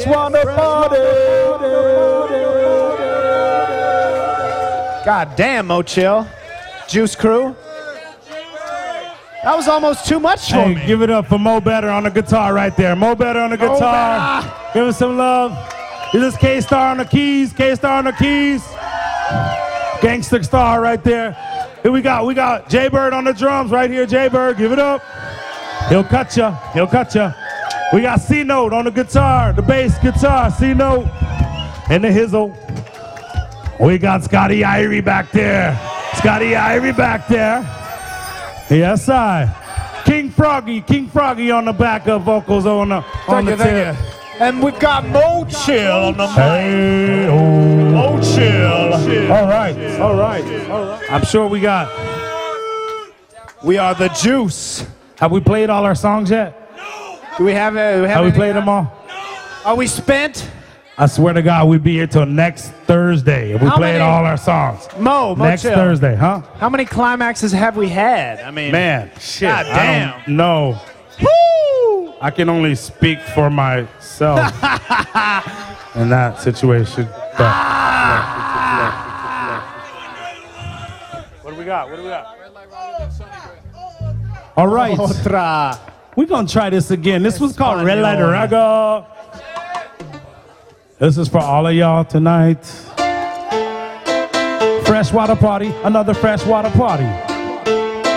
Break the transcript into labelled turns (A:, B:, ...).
A: Freshwater Party. God damn, Mo Chill. Juice Crew. That was almost too much for me.
B: Give it up for Mo Better on the guitar right there. Mo Better on the guitar. Give us some love. This is K-Star on the keys. K-Star on the keys. Gangster Star right there. Here we got Jay-Bird on the drums right here. Jay-Bird, give it up. He'll cut ya. He'll cut ya. We got C-Note on the guitar, the bass guitar, C-Note, and the hizzle. We got Scotty Irie back there. Scotty Irie back there. Yes, I. King Froggy on the backup vocals on the tip.
A: And we've got Mo Chill on the mic.
B: Hey, oh.
A: Mo Chill.
B: All right. I'm sure we got.
A: We are the Juice.
B: Have we played all our songs yet?
A: Do we have it?
B: Have we played them all?
A: Are we spent?
B: I swear to God, we'd be here till next Thursday if we played all our songs.
A: Mo
B: next
A: Chill.
B: Thursday, huh?
A: How many climaxes have we had? I mean,
B: man, shit.
A: God damn.
B: I don't know.
A: Woo!
B: I can only speak for myself in that situation. What do we got? All right.
A: Otra.
B: We're going to try this again. This was called Red Light Reggae. This is for all of y'all tonight. Freshwater Party, another Freshwater Party.